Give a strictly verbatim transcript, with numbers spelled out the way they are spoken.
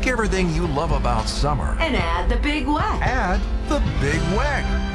Take everything you love about summer. And add the Big Weck. Add the Big Weck.